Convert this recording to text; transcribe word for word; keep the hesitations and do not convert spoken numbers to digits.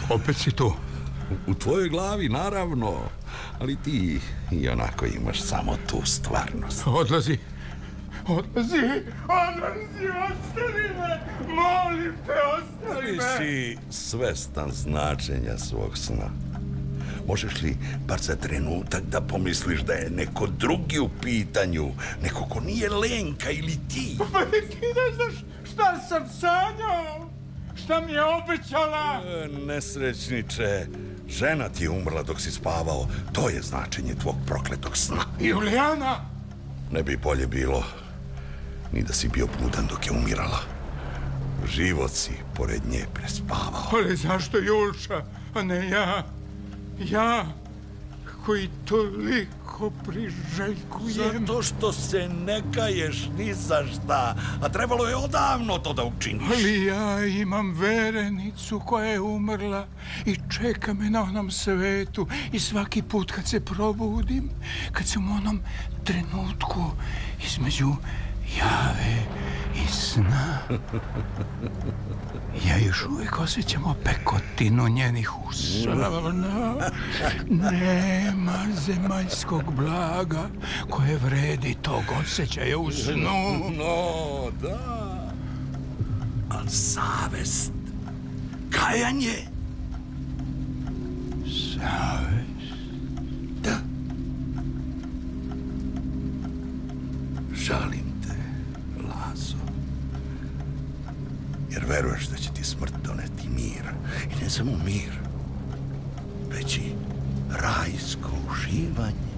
Opet si tu. U tvojoj glavi, naravno. Ali ti i onako imaš samo tu stvarnost. Odlazi. Odlazi. Odlazi, ostavi me. Molim te, ostavi me. Ali si svestan značenja svog sna. Možeš li bar za trenutak da pomisliš da je neko drugi u pitanju? Neko ko nije Lenka ili ti? Pa ti ne znaš šta sam sanjao? Šta mi je obećala? E, nesrećniče, žena ti je umrla dok si spavao. To je značenje tvog prokletog sna. Julijana? Ne bi bolje bilo ni da si bio budan dok je umirala. Život si pored nje prespavao. Ali zašto Julša, a ne ja? Ja, koji toliko priželjkujem. Zato što se ne kaješ ni za šta, a trebalo je odavno to da učiniš. Ali ja imam verenicu koja je umrla i čeka me na onom svetu. I svaki put kad se probudim, kad sam u onom trenutku između jave i sna, ja još uvijek osjećam opekotinu njenih usana. Nema zemaljskog blaga koje vredi tog osjećaja u snu. No, da. Al savest, kajanje. Savest? Da. Žalim te, Lazo. Jer veruješ da će ti smrt doneti mir. I ne samo mir, već i rajsko uživanje.